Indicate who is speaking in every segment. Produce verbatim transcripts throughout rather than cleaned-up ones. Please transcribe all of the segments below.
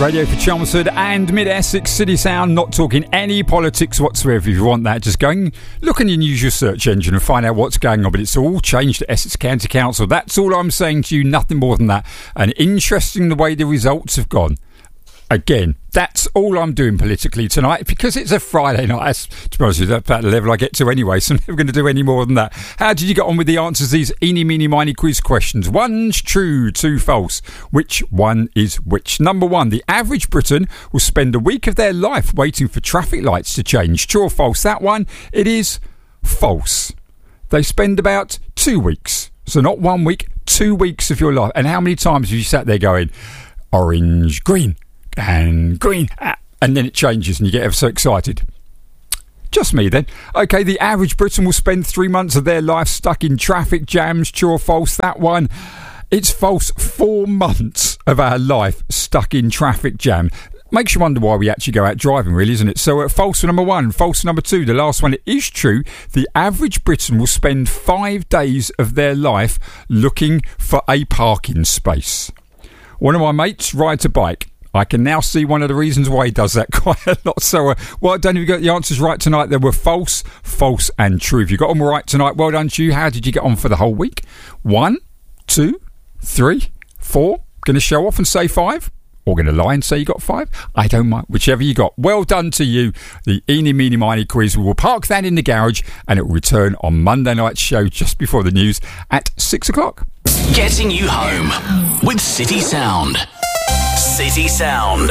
Speaker 1: Radio for Chelmsford and Mid-Essex City Sound. Not talking any politics whatsoever. If you want that, just go and look in your usual search engine and find out what's going on. But it's all changed at Essex County Council. That's all I'm saying to you, nothing more than that. And interesting the way the results have gone. Again, that's all I'm doing politically tonight because it's a Friday night. That's, to be honest with you, that's about the level I get to anyway, so I'm never going to do any more than that. How did you get on with the answers to these eeny, meeny, miny quiz questions? One's true, two false. Which one is which? Number one, the average Briton will spend a week of their life waiting for traffic lights to change. True or false? That one, it is false. They spend about two weeks. So not one week, two weeks of your life. And how many times have you sat there going, orange, green, and green, and then it changes and you get ever so excited? Just me then. Okay, the average Briton will spend three months of their life stuck in traffic jams. True or false? That one, it's false. Four months of our life stuck in traffic jam. Makes you wonder why we actually go out driving, really, isn't it? So uh, false for number one. False for number two. The last one, it is true. The average Briton will spend five days of their life looking for a parking space. One of my mates rides a bike. I can now see one of the reasons why he does that quite a lot. So, uh, well done if you got the answers right tonight. There were false, false and true. If you got them right tonight, well done to you. How did you get on for the whole week? One, two, three, four. Going to show off and say five? Or going to lie and say you got five? I don't mind. Whichever you got. Well done to you. The Eeny, Meeny, Miny quiz. We will park that in the garage and it will return on Monday night's show just before the news at six o'clock.
Speaker 2: Getting you home with City Sound. City Sound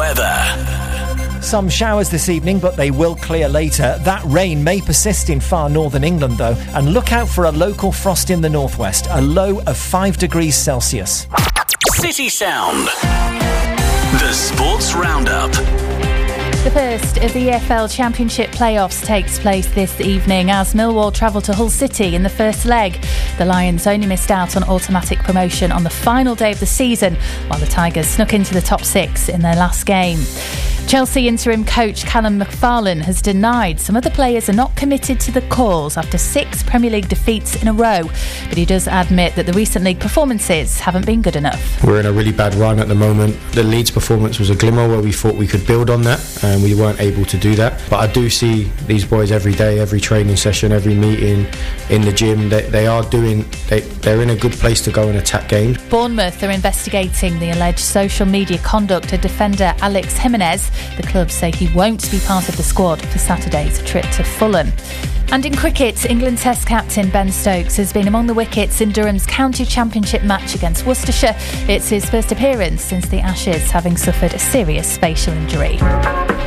Speaker 2: weather.
Speaker 3: Some showers this evening, but they will clear later. That rain may persist in far northern England, though, and look out for a local frost in the northwest, a low of five degrees Celsius.
Speaker 2: City Sound. The Sports Roundup.
Speaker 4: The first of the E F L Championship playoffs takes place this evening as Millwall travel to Hull City in the first leg. The Lions only missed out on automatic promotion on the final day of the season, while the Tigers snuck into the top six in their last game. Chelsea interim coach Callum McFarlane has denied some of the players are not committed to the cause after six Premier League defeats in a row, but he does admit that the recent league performances haven't been good enough.
Speaker 5: We're in a really bad run at the moment. The Leeds performance was a glimmer where we thought we could build on that, and we weren't able to do that. But I do see these boys every day, every training session, every meeting in the gym. They, they are doing, they, they're in a good place to go and attack games.
Speaker 4: Bournemouth are investigating the alleged social media conduct of defender Alex Jimenez. The club say he won't be part of the squad for Saturday's trip to Fulham. And in cricket, England Test captain Ben Stokes has been among the wickets in Durham's County Championship match against Worcestershire. It's his first appearance since the Ashes, having suffered a serious facial injury.